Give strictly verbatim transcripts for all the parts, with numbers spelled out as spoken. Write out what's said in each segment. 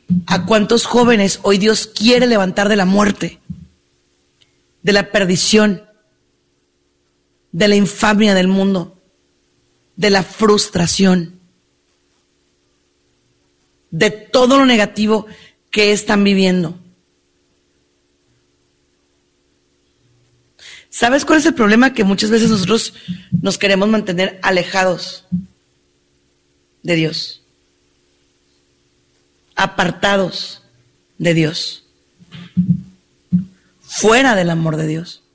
¿A cuántos jóvenes hoy Dios quiere levantar de la muerte, de la perdición, de la infamia del mundo, de la frustración, de todo lo negativo que están viviendo? ¿Sabes cuál es el problema? Que muchas veces nosotros nos queremos mantener alejados de Dios, apartados de Dios, fuera del amor de Dios.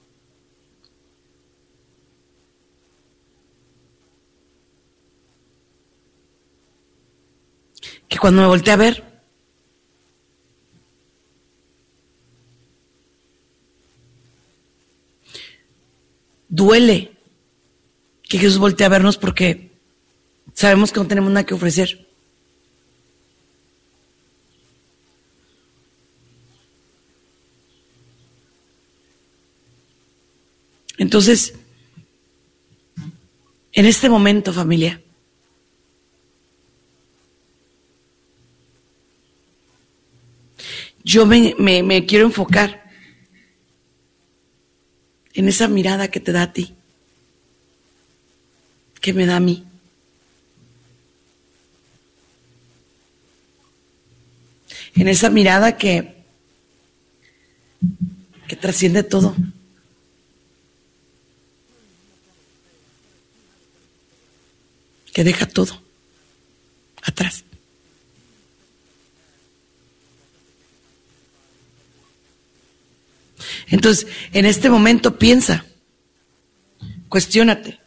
Que cuando me volteé a ver, duele que Jesús voltee a vernos porque sabemos que no tenemos nada que ofrecer. Entonces, en este momento, familia, yo me, me, me quiero enfocar en esa mirada que te da a ti, que me da a mí. En esa mirada que, que trasciende todo. Que deja todo atrás. Entonces, en este momento piensa, cuestiónate.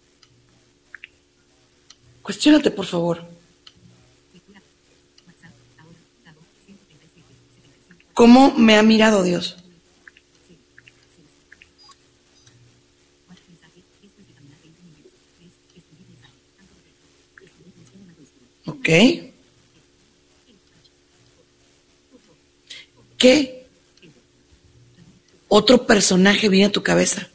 Cuestiónate, por favor. ¿Cómo me ha mirado Dios? ¿Ok? ¿Qué otro personaje viene a tu cabeza?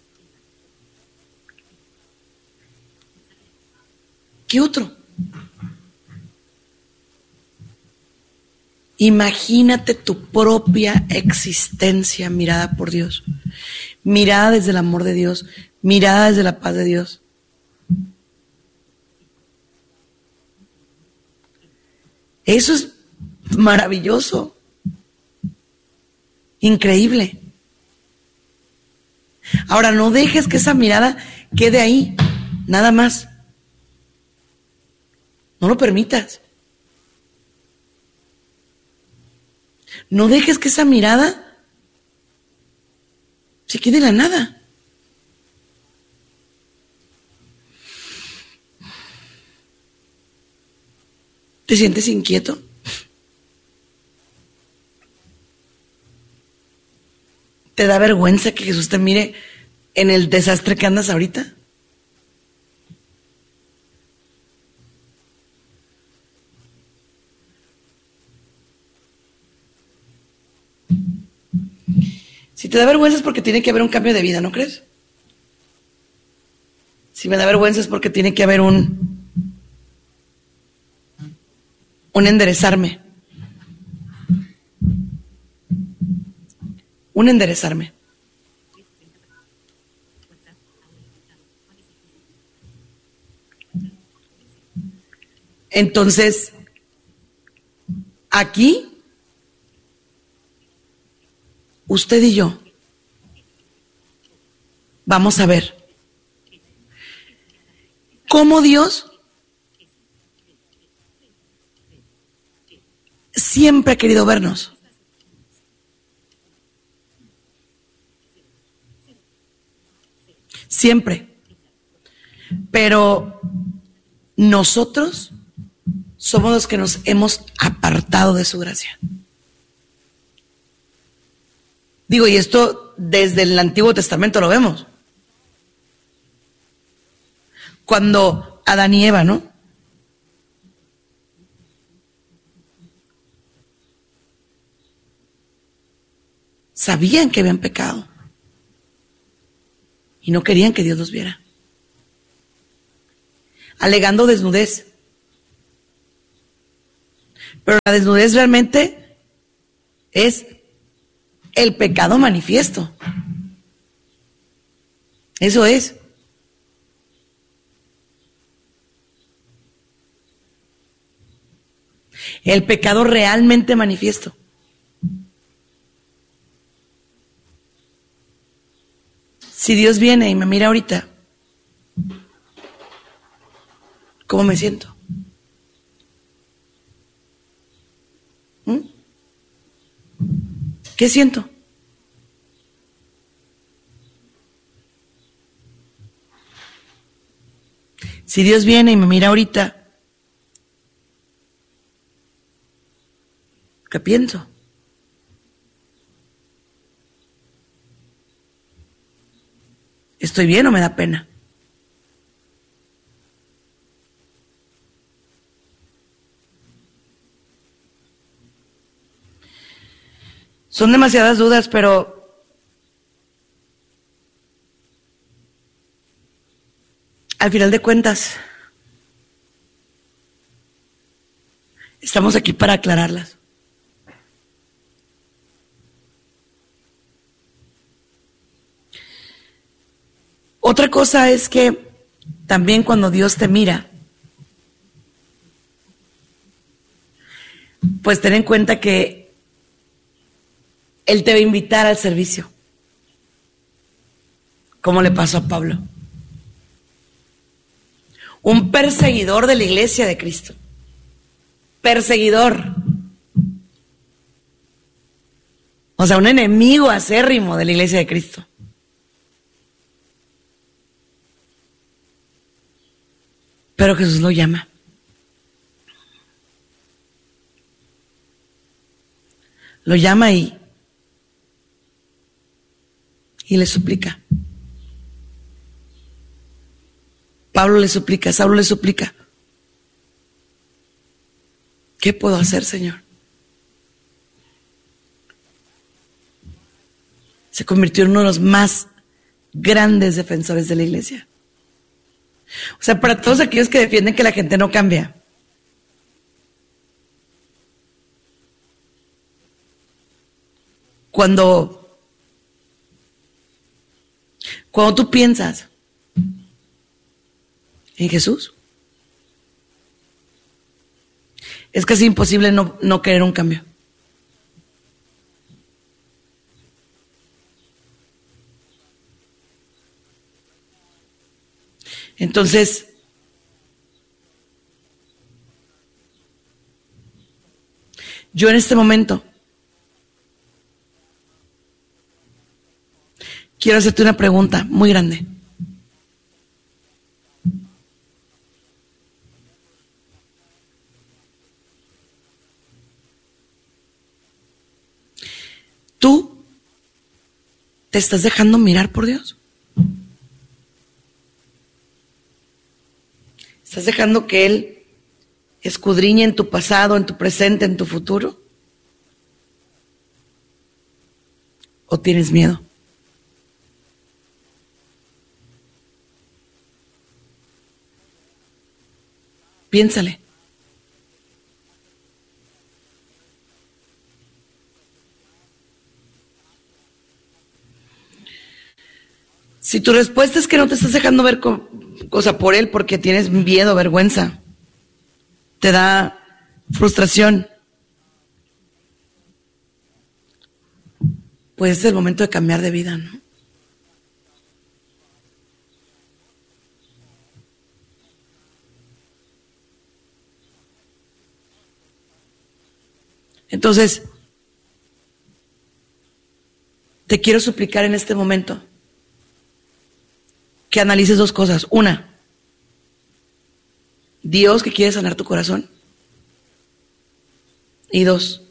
¿Qué otro? Imagínate tu propia existencia mirada por Dios, mirada desde el amor de Dios, mirada desde la paz de Dios. Eso es maravilloso, increíble. Ahora, no dejes que esa mirada quede ahí, nada más. No lo permitas. No dejes que esa mirada se quede en la nada. ¿Te sientes inquieto? ¿Te da vergüenza que Jesús te mire en el desastre que andas ahorita? Si te da vergüenza es porque tiene que haber un cambio de vida, ¿no crees? Si me da vergüenza es porque tiene que haber un un enderezarme. Un enderezarme. Entonces, aquí, usted y yo vamos a ver cómo Dios siempre ha querido vernos. Siempre. Pero nosotros somos los que nos hemos apartado de su gracia. Digo, y esto desde el Antiguo Testamento lo vemos. Cuando Adán y Eva, ¿no? Sabían que habían pecado y no querían que Dios los viera, alegando desnudez. Pero la desnudez realmente es el pecado manifiesto. Eso es. El pecado realmente manifiesto. Si Dios viene y me mira ahorita, ¿cómo me siento? ¿Mm? ¿Qué siento? Si Dios viene y me mira ahorita, ¿qué pienso? ¿Estoy bien o me da pena? Son demasiadas dudas, pero al final de cuentas, estamos aquí para aclararlas. Otra cosa es que también cuando Dios te mira, pues ten en cuenta que Él te va a invitar al servicio, como le pasó a Pablo, un perseguidor de la iglesia de Cristo, perseguidor, o sea, un enemigo acérrimo de la iglesia de Cristo. Pero Jesús lo llama. Lo llama y, y le suplica. Pablo le suplica, Saulo le suplica. ¿Qué puedo hacer, Señor? Se convirtió en uno de los más grandes defensores de la iglesia. O sea, para todos aquellos que defienden que la gente no cambia. Cuando, cuando tú piensas en Jesús, es casi imposible no, no querer un cambio. Entonces, yo en este momento quiero hacerte una pregunta muy grande. ¿Tú te estás dejando mirar por Dios? ¿Estás dejando que Él escudriñe en tu pasado, en tu presente, en tu futuro? ¿O tienes miedo? Piénsale. Si tu respuesta es que no te estás dejando ver con, o sea, por Él porque tienes miedo, vergüenza, te da frustración, pues es el momento de cambiar de vida, ¿no? Entonces, te quiero suplicar en este momento que analices dos cosas. Una, Dios que quiere sanar tu corazón. Y dos,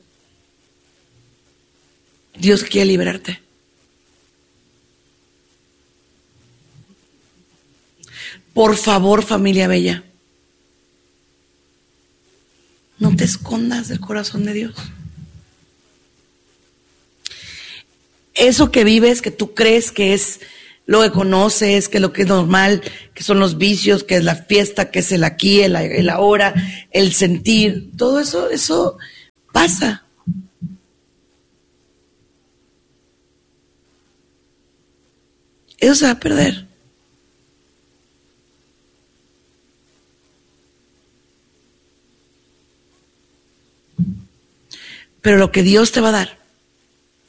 Dios que quiere liberarte. Por favor, familia bella, no te escondas del corazón de Dios. Eso que vives, que tú crees que es lo que conoces, que lo que es normal, que son los vicios, que es la fiesta, que es el aquí, el, el ahora, el sentir, todo eso, eso pasa. Eso se va a perder. Pero lo que Dios te va a dar